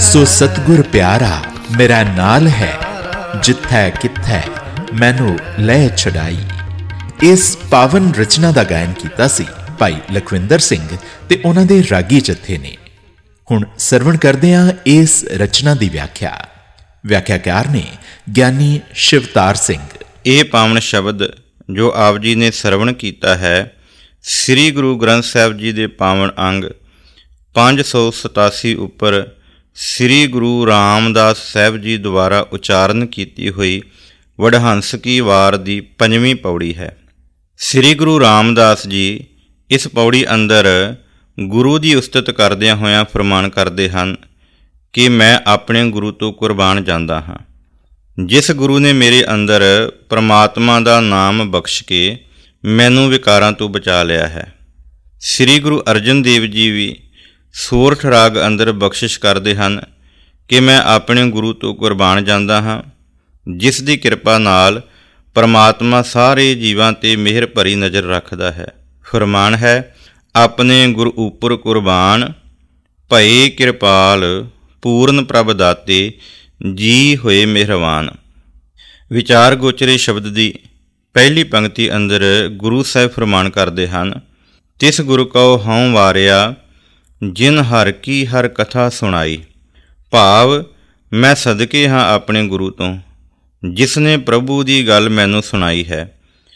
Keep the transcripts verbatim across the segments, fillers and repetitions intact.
सो सतगुर प्यारा मेरा नाल है, जिथै किथै मैनू लै छड़ाई। इस पावन रचना का गायन किया सी भाई लखविंदर सिंह ते उन्हां दे रागी जत्थे ने। हुण सरवण करदे हां इस रचना की व्याख्या। व्याख्याकार ने ਗਿਆਨੀ शिवतार सिंह। ਇਹ ਪਾਵਨ ਸ਼ਬਦ ਜੋ ਆਪ ਜੀ ਨੇ ਸਰਵਣ ਕੀਤਾ ਹੈ, ਸ੍ਰੀ ਗੁਰੂ ਗ੍ਰੰਥ ਸਾਹਿਬ ਜੀ ਦੇ ਪਾਵਨ ਅੰਗ ਪੰਜ ਸੌ ਸਤਾਸੀ ਉੱਪਰ ਸ੍ਰੀ ਗੁਰੂ ਰਾਮਦਾਸ ਸਾਹਿਬ ਜੀ ਦੁਆਰਾ ਉਚਾਰਨ ਕੀਤੀ ਹੋਈ ਵਡਹੰਸ ਕੀ ਵਾਰ ਦੀ ਪੰਜਵੀਂ ਪੌੜੀ ਹੈ। ਸ੍ਰੀ ਗੁਰੂ ਰਾਮਦਾਸ ਜੀ ਇਸ ਪੌੜੀ ਅੰਦਰ ਗੁਰੂ ਦੀ ਉਸਤਤ ਕਰਦਿਆਂ ਹੋਇਆਂ ਫਰਮਾਨ ਕਰਦੇ ਹਨ ਕਿ ਮੈਂ ਆਪਣੇ ਗੁਰੂ ਤੋਂ ਕੁਰਬਾਨ ਜਾਂਦਾ ਹਾਂ। ਜਿਸ ਗੁਰੂ ਨੇ ਮੇਰੇ ਅੰਦਰ ਪਰਮਾਤਮਾ ਦਾ ਨਾਮ ਬਖਸ਼ ਕੇ ਮੈਨੂੰ ਵਿਕਾਰਾਂ ਤੋਂ ਬਚਾ ਲਿਆ ਹੈ। ਸ੍ਰੀ ਗੁਰੂ ਅਰਜਨ ਦੇਵ ਜੀ ਵੀ ਸੋਰਠ ਰਾਗ ਅੰਦਰ ਬਖਸ਼ਿਸ਼ ਕਰਦੇ ਹਨ ਕਿ ਮੈਂ ਆਪਣੇ ਗੁਰੂ ਤੋਂ ਕੁਰਬਾਨ ਜਾਂਦਾ ਹਾਂ, ਜਿਸ ਦੀ ਕਿਰਪਾ ਨਾਲ ਪਰਮਾਤਮਾ ਸਾਰੇ ਜੀਵਾਂ 'ਤੇ ਮਿਹਰ ਭਰੀ ਨਜ਼ਰ ਰੱਖਦਾ ਹੈ। ਫਰਮਾਨ ਹੈ, ਆਪਣੇ ਗੁਰ ਉੱਪਰ ਕੁਰਬਾਨ ਭਏ ਕਿਰਪਾਲ, ਪੂਰਨ ਪ੍ਰਭ ਦਾਤੇ ਜੀ ਹੋਏ ਮਿਹਰਵਾਨ। ਵਿਚਾਰ ਗੋਚਰੇ ਸ਼ਬਦ ਦੀ ਪਹਿਲੀ ਪੰਕਤੀ ਅੰਦਰ ਗੁਰੂ ਸਾਹਿਬ ਫਰਮਾਨ ਕਰਦੇ ਹਨ, ਤਿਸ ਗੁਰੂ ਕਉ ਹਉ ਵਾਰਿਆ, ਜਿਨ ਹਰ ਕੀ ਹਰ ਕਥਾ ਸੁਣਾਈ। ਭਾਵ ਮੈਂ ਸਦਕੇ ਹਾਂ ਆਪਣੇ ਗੁਰੂ ਤੋਂ, ਜਿਸ ਨੇ ਪ੍ਰਭੂ ਦੀ ਗੱਲ ਮੈਨੂੰ ਸੁਣਾਈ ਹੈ।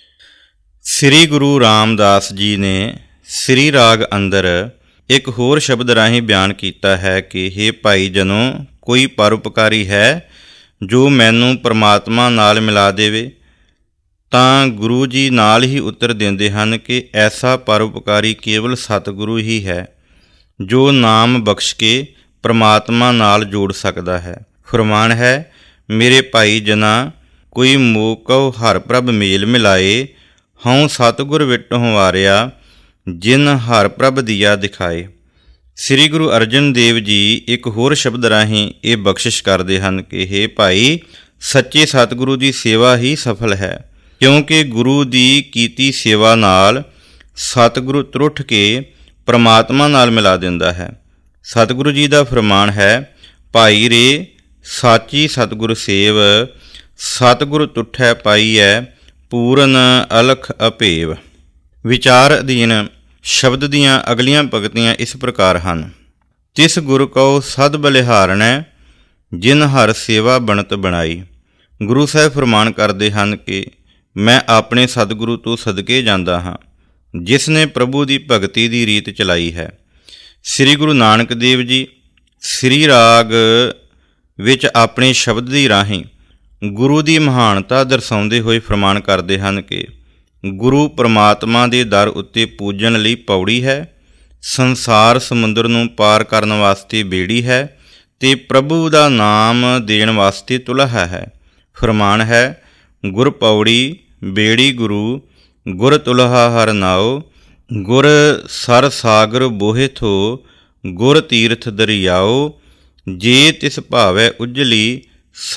ਸ੍ਰੀ ਗੁਰੂ ਰਾਮਦਾਸ ਜੀ ਨੇ ਸ੍ਰੀ ਰਾਗ ਅੰਦਰ ਇੱਕ ਹੋਰ ਸ਼ਬਦ ਰਾਹੀਂ ਬਿਆਨ ਕੀਤਾ ਹੈ ਕਿ ਹੇ ਭਾਈ ਜਨੋ, ਕੋਈ ਪਰਉਪਕਾਰੀ ਹੈ ਜੋ ਮੈਨੂੰ ਪਰਮਾਤਮਾ ਨਾਲ ਮਿਲਾ ਦੇਵੇ। ਤਾਂ ਗੁਰੂ ਜੀ ਨਾਲ ਹੀ ਉੱਤਰ ਦਿੰਦੇ ਹਨ ਕਿ ਐਸਾ ਪਰਉਪਕਾਰੀ ਕੇਵਲ ਸਤਿਗੁਰੂ ਹੀ ਹੈ, ਜੋ ਨਾਮ ਬਖਸ਼ ਕੇ ਪਰਮਾਤਮਾ ਨਾਲ ਜੋੜ ਸਕਦਾ ਹੈ। ਫਰਮਾਨ ਹੈ, ਮੇਰੇ ਭਾਈ ਜਨਾ, ਕੋਈ ਮੋਕਉ ਹਰ ਪ੍ਰਭ ਮੇਲ ਮਿਲਾਏ, ਹਉ ਸਤਿਗੁਰ ਵਿਟ ਹੰਵਾਰਿਆ, ਜਿਨ ਹਰ ਪ੍ਰਭ ਦੀਆ ਦਿਖਾਏ। ਸ੍ਰੀ ਗੁਰੂ ਅਰਜਨ ਦੇਵ ਜੀ ਇੱਕ ਹੋਰ ਸ਼ਬਦ ਰਾਹੀਂ ਇਹ ਬਖਸ਼ਿਸ਼ ਕਰਦੇ ਹਨ ਕਿ ਹੇ ਭਾਈ, ਸੱਚੇ ਸਤਿਗੁਰੂ ਦੀ ਸੇਵਾ ਹੀ ਸਫਲ ਹੈ, ਕਿਉਂਕਿ ਗੁਰੂ ਦੀ ਕੀਤੀ ਸੇਵਾ ਨਾਲ ਸਤਿਗੁਰੂ ਤਰੁੱਠ ਕੇ ਪਰਮਾਤਮਾ ਨਾਲ ਮਿਲਾ ਦਿੰਦਾ ਹੈ। ਸਤਿਗੁਰੂ ਜੀ ਦਾ ਫਰਮਾਨ ਹੈ, ਭਾਈ ਰੇ ਸਾਚੀ ਸਤਿਗੁਰ ਸੇਵ, ਸਤਿਗੁਰ ਤੁਠੈ ਪਾਈਐ, ਪੂਰਨ ਅਲਖ ਅਭੇਵ। ਵਿਚਾਰ ਅਧੀਨ ਸ਼ਬਦ ਦੀਆਂ ਅਗਲੀਆਂ ਪੰਕਤੀਆਂ ਇਸ ਪ੍ਰਕਾਰ ਹਨ। ਤਿਸ ਗੁਰ ਕਉ ਸਦ ਬਲਿਹਾਰਣੈ, ਜਿਨ ਹਰ ਸੇਵਾ ਬਣਤ ਬਣਾਈ। ਗੁਰੂ ਸਾਹਿਬ ਫਰਮਾਨ ਕਰਦੇ ਹਨ ਕਿ ਮੈਂ ਆਪਣੇ ਸਤਿਗੁਰੂ ਤੋਂ ਸਦਕੇ ਜਾਂਦਾ ਹਾਂ, ਜਿਸ ਨੇ ਪ੍ਰਭੂ ਦੀ ਭਗਤੀ ਦੀ ਰੀਤ ਚਲਾਈ ਹੈ। ਸ੍ਰੀ ਗੁਰੂ ਨਾਨਕ ਦੇਵ ਜੀ ਸ੍ਰੀ ਰਾਗ ਵਿੱਚ ਆਪਣੇ ਸ਼ਬਦ ਦੀ ਰਾਹੀਂ ਗੁਰੂ ਦੀ ਮਹਾਨਤਾ ਦਰਸਾਉਂਦੇ ਹੋਏ ਫਰਮਾਨ ਕਰਦੇ ਹਨ ਕਿ ਗੁਰੂ ਪਰਮਾਤਮਾ ਦੇ ਦਰ ਉੱਤੇ ਪੂਜਣ ਲਈ ਪੌੜੀ ਹੈ, ਸੰਸਾਰ ਸਮੁੰਦਰ ਨੂੰ ਪਾਰ ਕਰਨ ਵਾਸਤੇ ਬੇੜੀ ਹੈ, ਤੇ ਪ੍ਰਭੂ ਦਾ ਨਾਮ ਦੇਣ ਵਾਸਤੇ ਤੁਲਹਾ ਹੈ। ਫਰਮਾਨ ਹੈ, ਗੁਰ ਪੌੜੀ ਬੇੜੀ ਗੁਰੂ, ਗੁਰ ਤੁਲਹਾ ਹਰ ਨਾਉ, ਗੁਰ ਸਰ ਸਾਗਰ ਬੋਹਿ ਥੋ, ਗੁਰ ਤੀਰਥ ਦਰਿਆਓ, ਜੇ ਤਿਸ ਭਾਵੈ ਉਜਲੀ,